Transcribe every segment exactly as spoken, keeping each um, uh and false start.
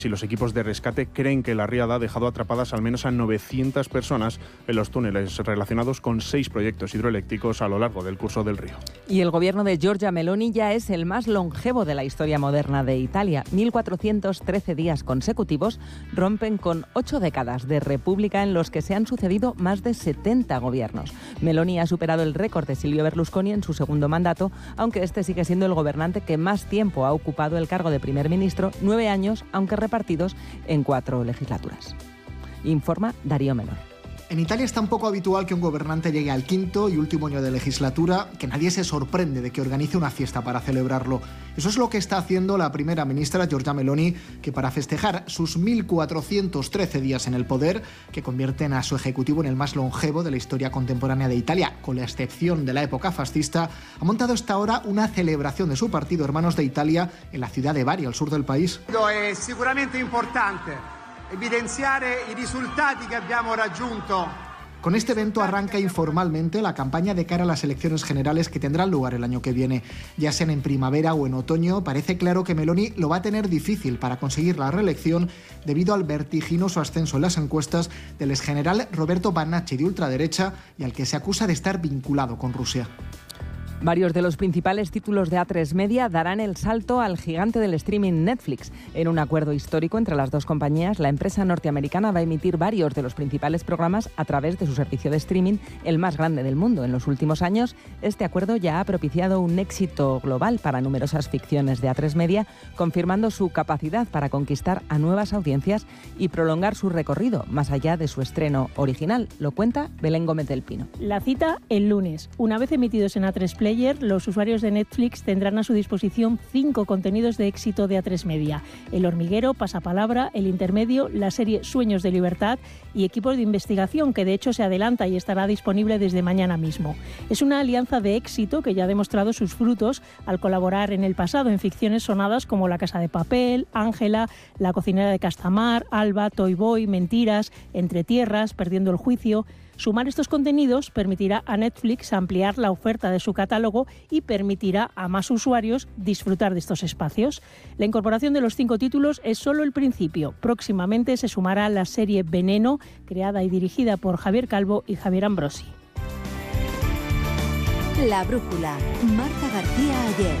Si los equipos de rescate creen que la riada ha dejado atrapadas al menos a novecientas personas en los túneles relacionados con seis proyectos hidroeléctricos a lo largo del curso del río. Y el gobierno de Giorgia Meloni ya es el más longevo de la historia moderna de Italia. mil cuatrocientos trece días consecutivos rompen con ocho décadas de república en los que se han sucedido más de setenta gobiernos. Meloni ha superado el récord de Silvio Berlusconi en su segundo mandato, aunque este sigue siendo el gobernante que más tiempo ha ocupado el cargo de primer ministro, nueve años, aunque repartidos en cuatro legislaturas. Informa Darío Menor. En Italia es tan poco habitual que un gobernante llegue al quinto y último año de legislatura que nadie se sorprende de que organice una fiesta para celebrarlo. Eso es lo que está haciendo la primera ministra Giorgia Meloni, que para festejar sus mil cuatrocientos trece días en el poder, que convierten a su ejecutivo en el más longevo de la historia contemporánea de Italia, con la excepción de la época fascista, ha montado hasta ahora una celebración de su partido Hermanos de Italia en la ciudad de Bari, al sur del país. Es seguramente importante evidenciare i risultati che abbiamo raggiunto. Con este evento arranca informalmente la campaña de cara a las elecciones generales que tendrán lugar el año que viene. Ya sean en primavera o en otoño, parece claro que Meloni lo va a tener difícil para conseguir la reelección debido al vertiginoso ascenso en las encuestas del exgeneral Roberto Bannacci de ultraderecha y al que se acusa de estar vinculado con Rusia. Varios de los principales títulos de A tres Media darán el salto al gigante del streaming Netflix. En un acuerdo histórico entre las dos compañías, la empresa norteamericana va a emitir varios de los principales programas a través de su servicio de streaming, el más grande del mundo. En los últimos años, este acuerdo ya ha propiciado un éxito global para numerosas ficciones de A tres Media, confirmando su capacidad para conquistar a nuevas audiencias y prolongar su recorrido más allá de su estreno original. Lo cuenta Belén Gómez del Pino. La cita el lunes. Una vez emitidos en A tres Play, los usuarios de Netflix tendrán a su disposición cinco contenidos de éxito de A tres Media: El Hormiguero, Pasapalabra, El Intermedio, la serie Sueños de Libertad y Equipos de Investigación, que de hecho se adelanta y estará disponible desde mañana mismo. Es una alianza de éxito que ya ha demostrado sus frutos al colaborar en el pasado en ficciones sonadas como La Casa de Papel, Ángela, La Cocinera de Castamar, Alba, Toy Boy, Mentiras, Entre Tierras, Perdiendo el Juicio. Sumar estos contenidos permitirá a Netflix ampliar la oferta de su catálogo y permitirá a más usuarios disfrutar de estos espacios. La incorporación de los cinco títulos es solo el principio. Próximamente se sumará la serie Veneno, creada y dirigida por Javier Calvo y Javier Ambrosi. La brújula. Marta García Ayer.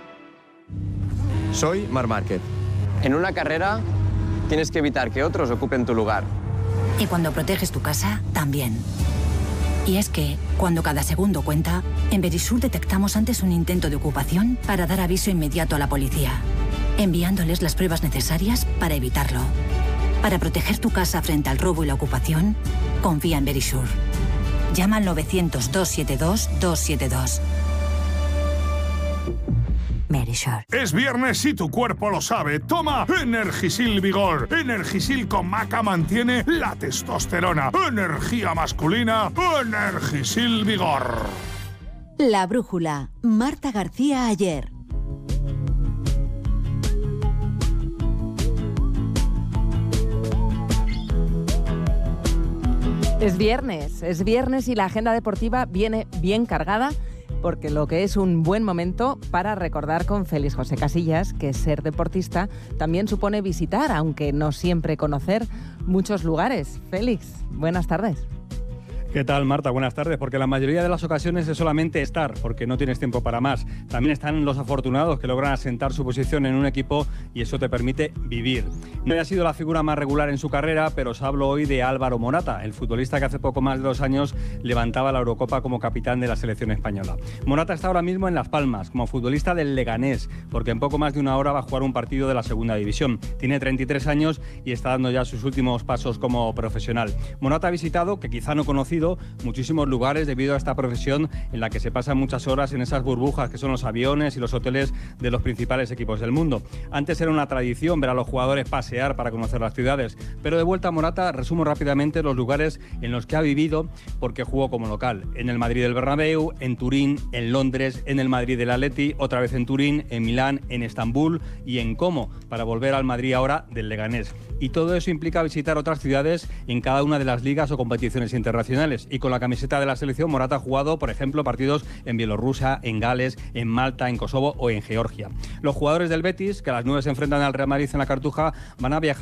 Soy Marc Márquez. En una carrera tienes que evitar que otros ocupen tu lugar. Y cuando proteges tu casa, también. Y es que, cuando cada segundo cuenta, en Verisur detectamos antes un intento de ocupación para dar aviso inmediato a la policía, enviándoles las pruebas necesarias para evitarlo. Para proteger tu casa frente al robo y la ocupación, confía en Verisur. Llama al novecientos, doscientos setenta y dos, doscientos setenta y dos. Verisur. Es viernes y tu cuerpo lo sabe. Toma Energisil Vigor. Energisil con maca mantiene la testosterona. Energía masculina. Energisil Vigor. La brújula. Marta García Ayer. Es viernes, es viernes y la agenda deportiva viene bien cargada, porque lo que es un buen momento para recordar con Félix José Casillas que ser deportista también supone visitar, aunque no siempre conocer, muchos lugares. Félix, buenas tardes. ¿Qué tal, Marta? Buenas tardes. Porque la mayoría de las ocasiones es solamente estar, porque no tienes tiempo para más. También están los afortunados que logran asentar su posición en un equipo y eso te permite vivir. No haya sido la figura más regular en su carrera, pero os hablo hoy de Álvaro Morata, el futbolista que hace poco más de dos años levantaba la Eurocopa como capitán de la selección española. Morata está ahora mismo en Las Palmas, como futbolista del Leganés, porque en poco más de una hora va a jugar un partido de la segunda división. Tiene treinta y tres años y está dando ya sus últimos pasos como profesional. Morata ha visitado, que quizá no conocido, muchísimos lugares debido a esta profesión en la que se pasan muchas horas en esas burbujas que son los aviones y los hoteles de los principales equipos del mundo. Antes era una tradición ver a los jugadores pasear para conocer las ciudades, pero de vuelta a Morata resumo rápidamente los lugares en los que ha vivido porque jugó como local. En el Madrid del Bernabéu, en Turín, en Londres, en el Madrid del Atleti, otra vez en Turín, en Milán, en Estambul y en Como, para volver al Madrid ahora del Leganés. Y todo eso implica visitar otras ciudades en cada una de las ligas o competiciones internacionales. internacionales. Y con la camiseta de la selección, Morata ha jugado, por ejemplo, partidos en Bielorrusia, en Gales, en Malta, en Kosovo o en Georgia. Los jugadores del Betis, que a las nueve se enfrentan al Real Madrid en la Cartuja, van a viajar